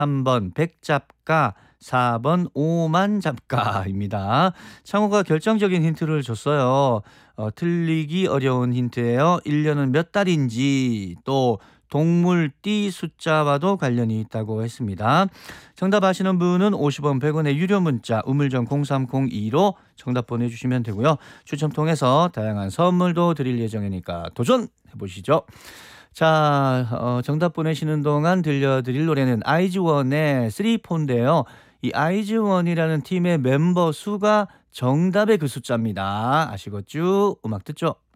3번 백잡가, 4번 오만잡가입니다. 창호가 결정적인 힌트를 줬어요. 틀리기 어려운 힌트예요. 1년은 몇 달인지, 또 동물 띠 숫자와도 관련이 있다고 했습니다. 정답 아시는 분은 50원 100원의 유료 문자 우물정 0302로 정답 보내주시면 되고요. 추첨 통해서 다양한 선물도 드릴 예정이니까 도전해 보시죠. 자, 정답 보내시는 동안 들려드릴 노래는 아이즈원의 3포인데요. 이 아이즈원이라는 팀의 멤버 수가 정답의 그 숫자입니다. 아시겠죠? 음악 듣죠?